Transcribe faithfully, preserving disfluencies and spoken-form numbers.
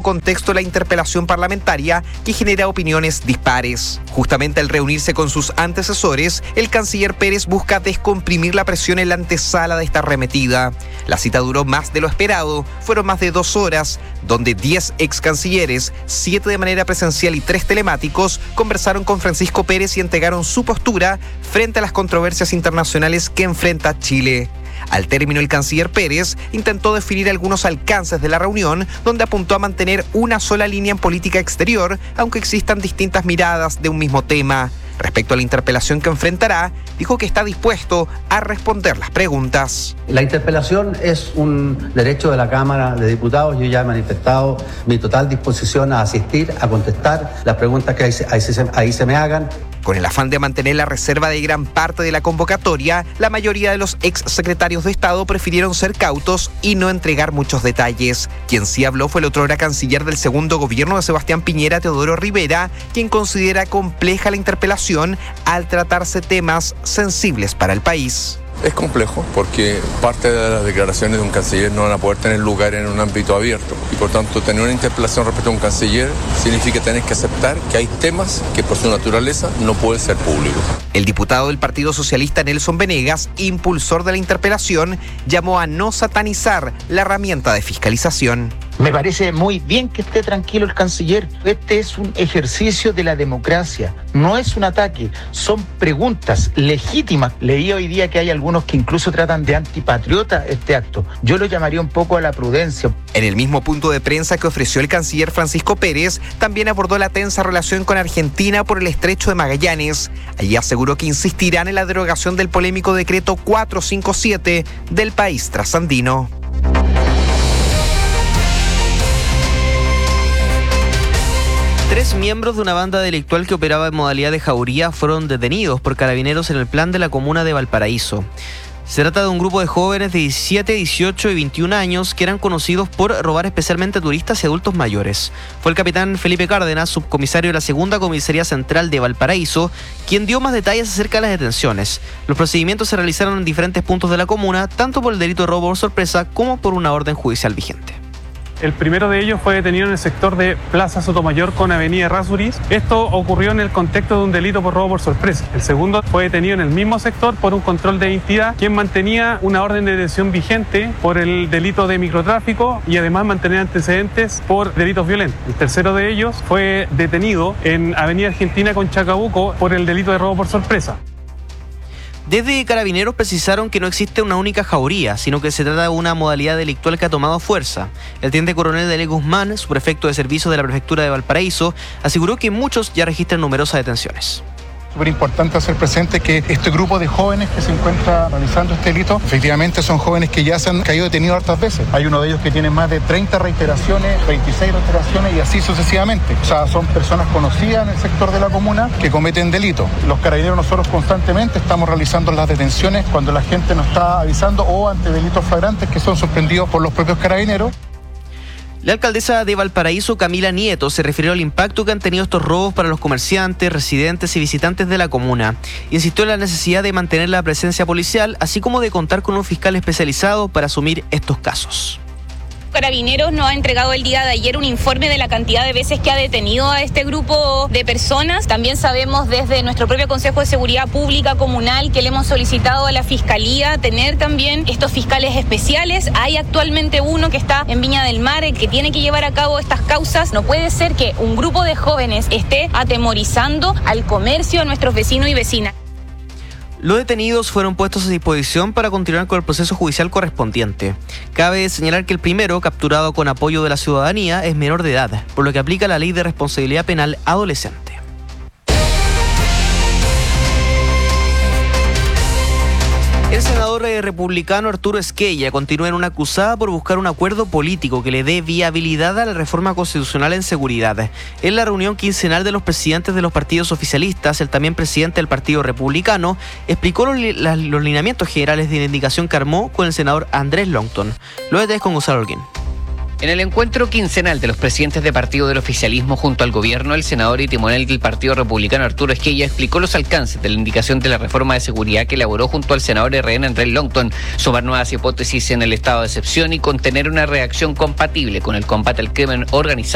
contexto la interpelación parlamentaria que genera opiniones dispares. Justamente al reunirse con sus antecesores, el canciller Pérez busca descomprimir la presión en la antesala de esta arremetida. La cita duró más de lo esperado, fueron más de dos horas, donde diez ex cancilleres, siete de manera presencial y tres telemáticos, conversaron con Francisco Pérez y entregaron su postura frente a las controversias internacionales que enfrenta Chile. Al término, el canciller Pérez intentó definir algunos alcances de la reunión, donde apuntó a mantener una sola línea en política exterior, aunque existan distintas miradas de un mismo tema. Respecto a la interpelación que enfrentará, dijo que está dispuesto a responder las preguntas. La interpelación es un derecho de la Cámara de Diputados. Yo ya he manifestado mi total disposición a asistir, a contestar las preguntas que ahí se, ahí se, ahí se me hagan. Con el afán de mantener la reserva de gran parte de la convocatoria, la mayoría de los ex secretarios de Estado prefirieron ser cautos y no entregar muchos detalles. Quien sí habló fue el otrora canciller del segundo gobierno de Sebastián Piñera, Teodoro Rivera, quien considera compleja la interpelación al tratarse temas sensibles para el país. Es complejo porque parte de las declaraciones de un canciller no van a poder tener lugar en un ámbito abierto y por tanto tener una interpelación respecto a un canciller significa tener que aceptar que hay temas que por su naturaleza no pueden ser públicos. El diputado del Partido Socialista Nelson Venegas, impulsor de la interpelación, llamó a no satanizar la herramienta de fiscalización. Me parece muy bien que esté tranquilo el canciller. Este es un ejercicio de la democracia, no es un ataque, son preguntas legítimas. Leí hoy día que hay algunos que incluso tratan de antipatriota este acto. Yo lo llamaría un poco a la prudencia. En el mismo punto de prensa que ofreció el canciller Francisco Pérez, también abordó la tensa relación con Argentina por el estrecho de Magallanes. Allí aseguró que insistirán en la derogación del polémico decreto cuatrocientos cincuenta y siete del país trasandino. Tres miembros de una banda delictual que operaba en modalidad de jauría fueron detenidos por carabineros en el plan de la comuna de Valparaíso. Se trata de un grupo de jóvenes de diecisiete, dieciocho y veintiún años que eran conocidos por robar especialmente a turistas y adultos mayores. Fue el capitán Felipe Cárdenas, subcomisario de la Segunda Comisaría Central de Valparaíso, quien dio más detalles acerca de las detenciones. Los procedimientos se realizaron en diferentes puntos de la comuna, tanto por el delito de robo por sorpresa como por una orden judicial vigente. El primero de ellos fue detenido en el sector de Plaza Sotomayor con Avenida Errázuriz. Esto ocurrió en el contexto de un delito por robo por sorpresa. El segundo fue detenido en el mismo sector por un control de identidad, quien mantenía una orden de detención vigente por el delito de microtráfico y además mantenía antecedentes por delitos violentos. El tercero de ellos fue detenido en Avenida Argentina con Chacabuco por el delito de robo por sorpresa. Desde Carabineros precisaron que no existe una única jauría, sino que se trata de una modalidad delictual que ha tomado fuerza. El teniente coronel Dele Guzmán, subprefecto de servicios de la prefectura de Valparaíso, aseguró que muchos ya registran numerosas detenciones. Súper importante hacer presente que este grupo de jóvenes que se encuentra realizando este delito, efectivamente son jóvenes que ya se han caído detenidos hartas veces. Hay uno de ellos que tiene más de treinta reiteraciones, veintiséis reiteraciones y así sucesivamente. O sea, son personas conocidas en el sector de la comuna que cometen delitos. Los carabineros nosotros constantemente estamos realizando las detenciones cuando la gente nos está avisando o ante delitos flagrantes que son sorprendidos por los propios carabineros. La alcaldesa de Valparaíso, Camila Nieto, se refirió al impacto que han tenido estos robos para los comerciantes, residentes y visitantes de la comuna. Insistió en la necesidad de mantener la presencia policial, así como de contar con un fiscal especializado para asumir estos casos. Carabineros nos ha entregado el día de ayer un informe de la cantidad de veces que ha detenido a este grupo de personas. También sabemos desde nuestro propio Consejo de Seguridad Pública Comunal que le hemos solicitado a la Fiscalía tener también estos fiscales especiales. Hay actualmente uno que está en Viña del Mar, el que tiene que llevar a cabo estas causas. No puede ser que un grupo de jóvenes esté atemorizando al comercio, a nuestros vecinos y vecinas. Los detenidos fueron puestos a disposición para continuar con el proceso judicial correspondiente. Cabe señalar que el primero, capturado con apoyo de la ciudadanía, es menor de edad, por lo que aplica la Ley de Responsabilidad Penal Adolescente. El senador republicano Arturo Esquella continúa en una acusada por buscar un acuerdo político que le dé viabilidad a la reforma constitucional en seguridad. En la reunión quincenal de los presidentes de los partidos oficialistas, el también presidente del Partido Republicano explicó los, los lineamientos generales de la indicación que armó con el senador Andrés Longton. Los detalles con Gonzalo Holguín. En el encuentro quincenal de los presidentes de partido del oficialismo junto al gobierno, el senador y timonel del Partido Republicano Arturo Esquella explicó los alcances de la indicación de la reforma de seguridad que elaboró junto al senador R N Andrés Longton, sumar nuevas hipótesis en el estado de excepción y contener una reacción compatible con el combate al crimen organizado